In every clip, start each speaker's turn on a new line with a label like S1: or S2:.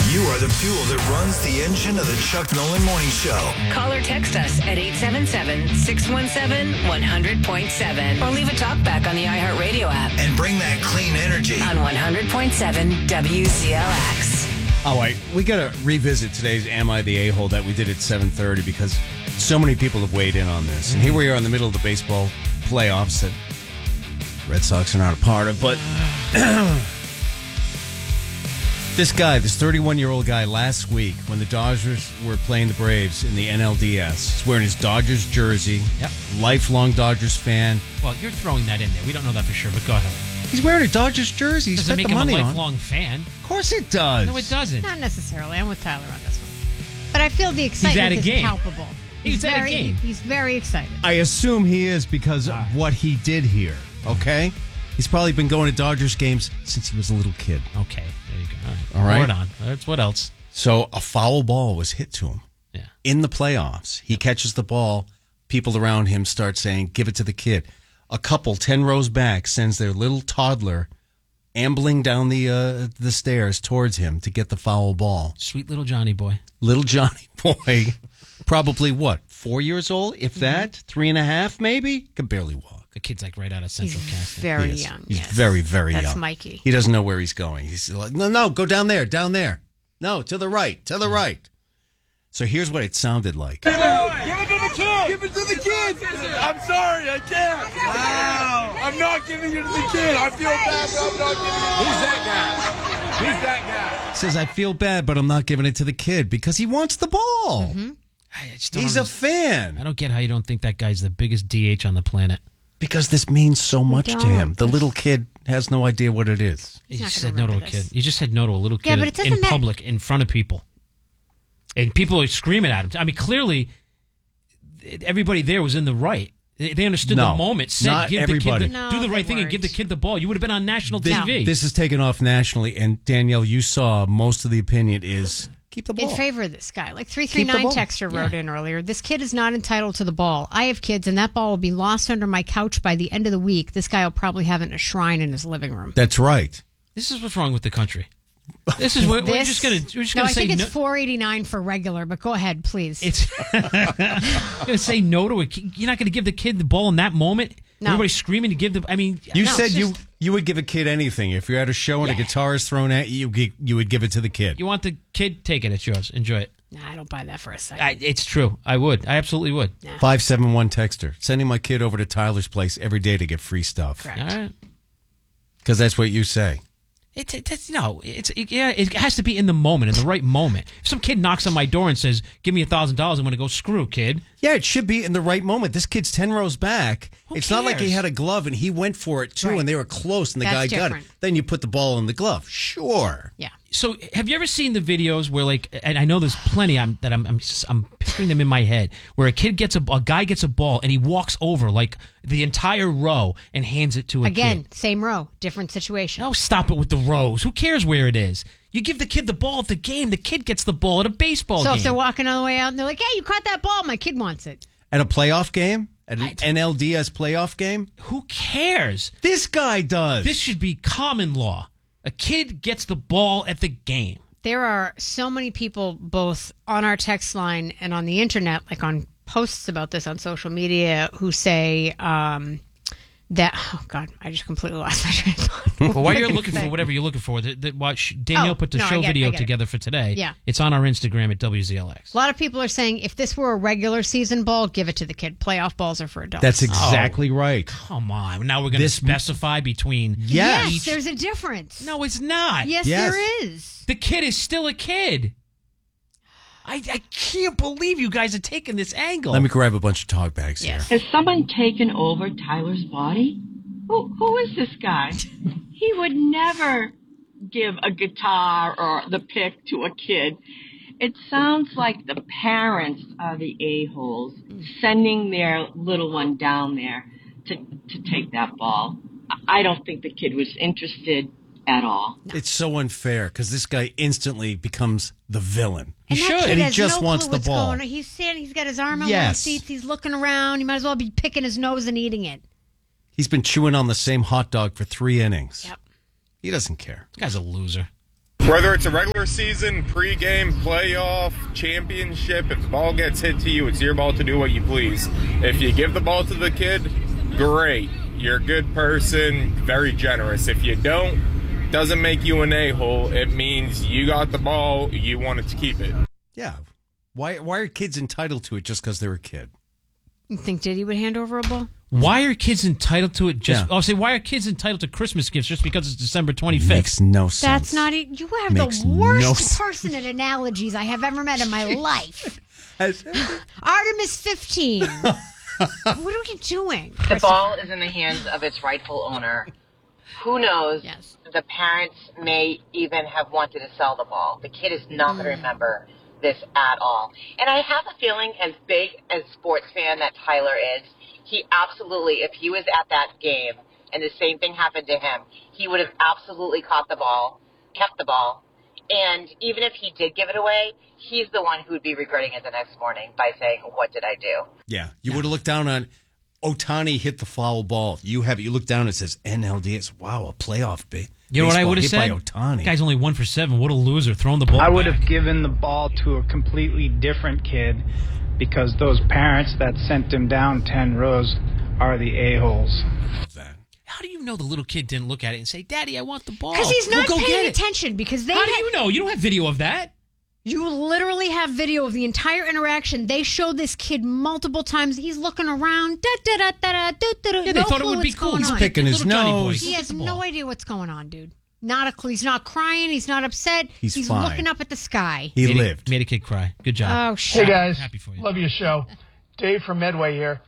S1: You are the fuel that runs the engine of the Chuck Nolan Morning Show.
S2: Call or text us at 877-617-100.7. Or leave a talk back on the iHeartRadio app.
S1: And bring that clean energy.
S2: On 100.7 WZLX.
S3: All right, we got to revisit today's Am I the A-Hole that we did at 7:30 because so many people have weighed in on this. And here we are in the middle of the baseball playoffs that Red Sox are not a part of. But this 31-year-old guy last week when the Dodgers were playing the Braves in the NLDS, he's wearing his Dodgers jersey.
S4: Yep.
S3: Lifelong Dodgers fan.
S4: Well, you're throwing that in there. We don't know that for sure, but go ahead.
S3: He's wearing a Dodgers jersey. He
S4: Doesn't
S3: spent
S4: make
S3: the
S4: him
S3: money
S4: a
S3: on.
S4: lifelong fan.
S3: Of course it does.
S4: No, it doesn't.
S5: Not necessarily. I'm with Tyler on this one. But I feel the excitement
S4: at a
S5: is
S4: game.
S5: palpable.
S4: He's at a game.
S5: He's very excited.
S3: I assume he is because of what he did here, okay? He's probably been going to Dodgers games since he was a little kid.
S4: Okay, there you go.
S3: All right.
S4: Hold on. What else?
S3: So a foul ball was hit to him
S4: Yeah.
S3: in the playoffs. He catches the ball. People around him start saying, give it to the kid. A couple 10 rows back sends their little toddler ambling down the stairs towards him to get the foul ball.
S4: Sweet little Johnny boy.
S3: Little Johnny boy, probably what, 4 years old, if that? 3.5 maybe? Could barely walk.
S4: The kid's like right out of
S5: He's
S4: Central Casting.
S5: very
S3: He is.
S5: young.
S3: He's
S5: yes.
S3: very, very young.
S5: That's Mikey.
S3: He doesn't know where he's going. He's like, no, go down there. No, to the right. So here's what it sounded like.
S6: Give it to the kid! Give it to the kid! I'm sorry, I can't! Wow! I'm not giving it to the kid! I feel bad, but I'm not giving it. Who's that guy?
S3: Says, I feel bad, but I'm not giving it to the kid because he wants the ball.
S5: Mm-hmm.
S4: I just don't
S3: He's a
S4: understand.
S3: fan.
S4: I don't get how you don't think that guy's the biggest DH on the planet.
S3: Because this means so much to
S5: don't.
S3: him. The little kid has no idea what it is.
S4: You
S5: not
S4: just
S5: gonna
S4: said no to a
S5: remember
S4: kid.
S5: this.
S4: You just said no to a little
S5: Yeah,
S4: kid
S5: but it doesn't
S4: in
S5: matter.
S4: public, in front of people. And people are screaming at him. I mean, clearly, everybody there was in the right. They understood
S3: No,
S4: the moment. Said,
S3: not
S4: give
S3: everybody.
S4: The kid
S5: No,
S4: do the
S5: they
S4: right thing and
S5: weren't.
S4: give the kid the ball. You would have been on national TV.
S3: This is taken off nationally, and Danielle, you saw most of the opinion is keep the ball.
S5: In favor of this guy. Like
S3: Keep
S5: 339
S3: the ball.
S5: texter wrote in earlier. This kid is not entitled to the ball. I have kids, and that ball will be lost under my couch by the end of the week. This guy will probably have it in a shrine in his living room.
S3: That's right.
S4: This is what's wrong with the country. This is what we're just gonna
S5: No, I
S4: say.
S5: think it's $4.89 for regular, but go ahead, please.
S4: It's gonna say no to a kid. You're not gonna give the kid the ball in that moment.
S5: No.
S4: Everybody's screaming to give the. I mean,
S3: You
S5: No,
S3: said
S5: it's just-
S3: you would give a kid anything. If you're at a show and a guitar is thrown at you, you would give it to the kid.
S4: you want the kid, take it. It's yours. Enjoy it.
S5: Nah, I don't buy that for a second.
S4: It's true. I would. I absolutely would.
S3: 571 texter. Sending my kid over to Tyler's place every day to get free stuff.
S5: Correct.
S4: All right.
S3: Because that's what you say.
S4: It has to be in the moment, in the right moment. If some kid knocks on my door and says, "Give me $1,000," I'm going to go, "Screw, kid."
S3: Yeah, it should be in the right moment. This kid's 10 rows back.
S4: Who
S3: It's not like he
S4: cares?
S3: had a glove and he went for it too,
S5: Right.
S3: and they were close, and the
S5: That's
S3: guy got
S5: different.
S3: it. Then you put the ball in the glove. Sure.
S5: Yeah.
S4: So, have you ever seen the videos where, like, and I know there's plenty I'm picturing them in my head, where a guy gets a ball and he walks over like the entire row and hands it to a
S5: Again,
S4: kid.
S5: same row, different situation.
S4: No, stop it with the rows. Who cares where it is? You give the kid the ball at the game. The kid gets the ball at a baseball
S5: So
S4: game.
S5: if they're walking on the way out and they're like, "Hey, you caught that ball. My kid wants it."
S3: At a playoff game? At an NLDS playoff game?
S4: Who cares?
S3: This guy does.
S4: This should be common law. A kid gets the ball at the game.
S5: There are so many people, both on our text line and on the internet, like on posts about this on social media, who say that. Oh God, I just completely lost my train of thought.
S4: Well, while
S5: What
S4: you're
S5: did
S4: looking
S5: I say?
S4: for whatever you're looking for, Danielle put the
S5: no, I
S4: show
S5: get it,
S4: video
S5: I get it.
S4: together for today.
S5: Yeah.
S4: It's on our Instagram at WZLX.
S5: A lot of people are saying if this were a regular season ball, give it to the kid. Playoff balls are for adults.
S3: That's exactly right.
S4: Come on. Now we're going to specify between
S3: Yes.
S5: Yes, there's a difference.
S4: No, it's not.
S5: Yes,
S3: Yes.
S5: there is.
S4: The kid is still a kid. I can't believe you guys are taking this angle.
S3: Let me grab a bunch of talk bags
S5: Yes.
S3: here.
S7: Has someone taken over Tyler's body? Who is this guy? He would never give a guitar or the pick to a kid. It sounds like the parents are the a-holes sending their little one down there to take that ball. I don't think the kid was interested at all.
S3: It's so unfair because this guy instantly becomes the villain.
S5: And that kid
S3: And he
S5: has
S3: just
S5: no
S3: wants
S5: clue
S3: the
S5: what's
S3: ball.
S5: going on. He's standing. He's got his arm on one of
S3: Yes.
S5: the seats. He's looking around. He might as well be picking his nose and eating it.
S3: He's been chewing on the same hot dog for 3 innings.
S5: Yep.
S3: He doesn't care.
S4: This guy's a loser.
S8: Whether it's a regular season, pregame, playoff, championship, if the ball gets hit to you, it's your ball to do what you please. If you give the ball to the kid, great. You're a good person, very generous. If you don't, doesn't make you an a-hole. It means you got the ball, you wanted to keep it.
S3: Yeah. Why are kids entitled to it just because they're a kid?
S5: You think Diddy would hand over a ball?
S4: Why are kids entitled to it just...
S3: Yeah.
S4: Oh, say, why are kids entitled to Christmas gifts just because it's December 25th?
S3: Makes no sense.
S5: That's not... You have
S3: Makes
S5: the
S3: no
S5: worst
S3: sense.
S5: person at analogies I have ever met in my life. Artemis 15. What are we doing?
S9: The ball is in the hands of its rightful owner. Who knows?
S5: Yes.
S9: The parents may even have wanted to sell the ball. The kid is not going to remember this at all. And I have a feeling, as big a sports fan that Tyler is, he absolutely, if he was at that game and the same thing happened to him, he would have absolutely caught the ball, kept the ball, and even if he did give it away, he's the one who would be regretting it the next morning by saying, what did I do?
S3: Yeah, you would have looked down on Ohtani hit the foul ball. You look down and it says NLDS. Wow, a playoff big.
S4: You know what I would have
S3: hit
S4: said?
S3: by Ohtani.
S4: Guy's only 1 for 7. What a loser. Throwing the ball
S10: I would
S4: back.
S10: have given the ball to a completely different kid because those parents that sent him down 10 rows are the a-holes.
S4: How do you know the little kid didn't look at it and say, Daddy, I want the ball?
S5: Because he's not
S4: Well, go get
S5: paying
S4: it.
S5: attention. Because they
S4: How do you know? You don't have video of that.
S5: You literally have video of the entire interaction. They show this kid multiple times. He's looking around.
S4: Yeah, they thought it would be cool.
S3: He's picking his
S4: Little Johnny boy.
S3: nose.
S5: He
S4: Look at
S5: has
S4: the
S5: no
S4: ball.
S5: idea what's going on, dude. Not a clue. He's not crying. He's not upset.
S3: He's fine.
S5: looking up at the sky.
S3: He
S4: Made a-
S3: lived.
S4: Made a kid cry. Good job.
S5: Oh, shit.
S11: Hey guys,
S4: Happy for you.
S11: love your show. Dave from Medway here.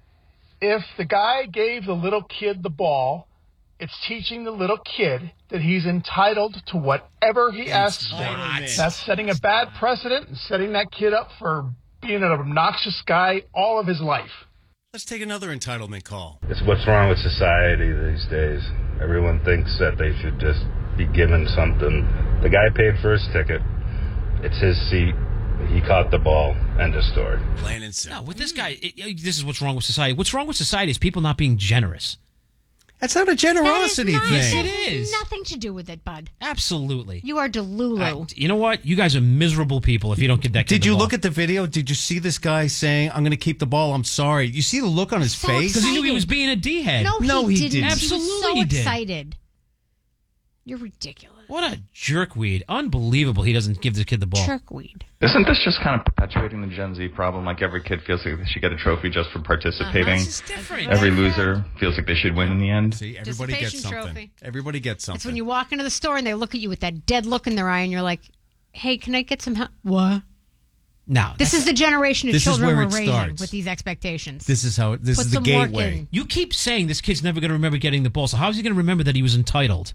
S11: If the guy gave the little kid the ball, it's teaching the little kid that he's entitled to whatever he asks for. That's setting a bad precedent and setting that kid up for being an obnoxious guy all of his life.
S3: Let's take another entitlement call.
S12: It's what's wrong with society these days. Everyone thinks that they should just be given something. The guy paid for his ticket. It's his seat. He caught the ball. End of story.
S3: Plain and simple.
S4: No, with this guy, this is what's wrong with society. What's wrong with society is people not being generous.
S3: That's not a generosity
S5: That is
S3: thing.
S5: not-
S4: It is.
S5: Nothing to do with it, bud.
S4: Absolutely.
S5: You are Delulu.
S4: You know what? You guys are miserable people if you don't get that kid
S3: Did
S4: the
S3: you
S4: ball.
S3: look at the video? Did you see this guy saying, I'm going to keep the ball, I'm sorry? You see the look on his
S5: So
S3: face?
S4: Because he knew he was being a D-head.
S5: No, he didn't.
S3: didn't.
S4: Absolutely
S5: He was so
S4: he did.
S5: excited. You're ridiculous.
S4: What a jerkweed. Unbelievable he doesn't give the kid the ball.
S5: Jerkweed.
S13: Isn't this just kind of perpetuating the Gen Z problem? Like every kid feels like they should get a trophy just for participating.
S4: This is different.
S13: Every loser feels like they should win in the end.
S3: See, everybody gets
S5: Participation
S3: something.
S5: trophy.
S3: Everybody gets something.
S5: It's when you walk into the store and they look at you with that dead look in their eye and you're like, hey, can I get some help? What?
S4: No.
S5: This is the generation of
S3: This is
S5: children
S3: where
S5: we're
S3: it
S5: raising
S3: starts.
S5: with these expectations.
S3: This is how. This
S5: Put
S3: is the
S5: some work
S3: gateway.
S5: in.
S4: You keep saying this kid's never going to remember getting the ball, so how is he going to remember that he was entitled?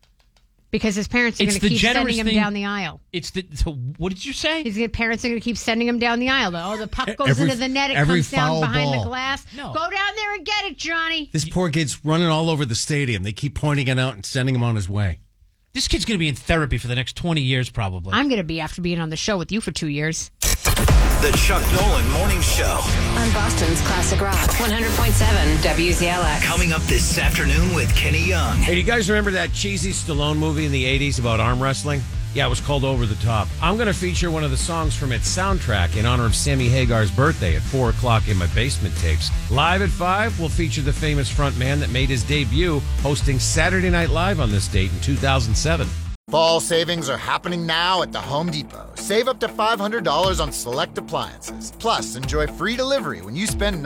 S5: Because his parents are
S4: It's
S5: going to
S4: the
S5: keep sending
S4: generous
S5: him
S4: thing-
S5: down the aisle.
S4: What did you say?
S5: His parents are going to keep sending him down the aisle. Oh, the puck goes
S3: Every-
S5: into the net. It
S3: every
S5: comes down
S3: foul
S5: behind
S3: ball.
S5: the glass.
S4: No.
S5: Go down there and get it, Johnny.
S3: This poor kid's running all over the stadium. They keep pointing it out and sending him on his way.
S4: This kid's going to be in therapy for the next 20 years, probably.
S5: I'm going to be after being on the show with you for 2 years.
S1: The Chuck Nolan Morning Show.
S2: On Boston's Classic Rock 100.7 WZLX.
S1: Coming up this afternoon with Kenny Young.
S14: Hey, do you guys remember that cheesy Stallone movie in the 80s about arm wrestling? Yeah, it was called Over the Top. I'm going to feature one of the songs from its soundtrack in honor of Sammy Hagar's birthday at 4 o'clock in my basement tapes. Live at 5, we'll feature the famous front man that made his debut hosting Saturday Night Live on this date in 2007.
S15: Fall savings are happening now at the Home Depot. Save up to $500 on select appliances. Plus, enjoy free delivery when you spend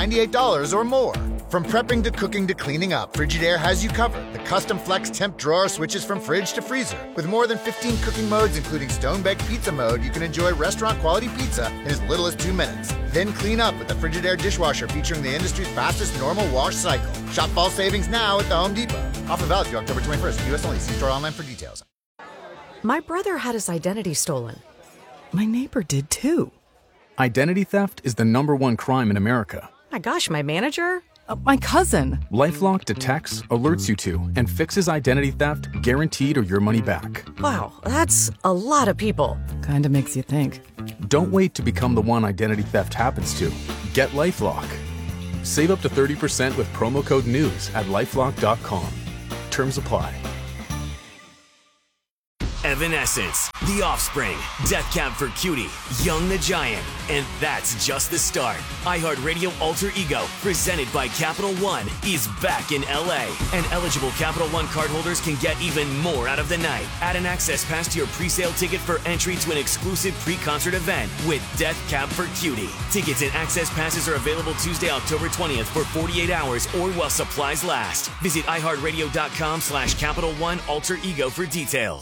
S15: $998 or more. From prepping to cooking to cleaning up, Frigidaire has you covered. The custom flex temp drawer switches from fridge to freezer. With more than 15 cooking modes, including stone-baked pizza mode, you can enjoy restaurant-quality pizza in as little as 2 minutes. Then clean up with the Frigidaire dishwasher featuring the industry's fastest normal wash cycle. Shop fall savings now at the Home Depot. Offer valid through October 21st. U.S. only. See store online for details.
S16: My brother had his identity stolen. My neighbor did too.
S17: Identity theft is the #1 crime in America.
S16: My gosh, my manager? My cousin.
S17: LifeLock detects, alerts you to, and fixes identity theft guaranteed or your money back.
S16: Wow, that's a lot of people. Kinda makes you think.
S17: Don't wait to become the one identity theft happens to. Get LifeLock. Save up to 30% with promo code NEWS at LifeLock.com. Terms apply.
S18: Evanescence, The Offspring, Death Cab for Cutie, Young the Giant, and that's just the start. iHeartRadio Alter Ego, presented by Capital One, is back in LA, and eligible Capital One cardholders can get even more out of the night. Add an access pass to your pre-sale ticket for entry to an exclusive pre-concert event with Death Cab for Cutie. Tickets and access passes are available Tuesday, October 20th for 48 hours or while supplies last. Visit iHeartRadio.com/Capital One Alter Ego for details.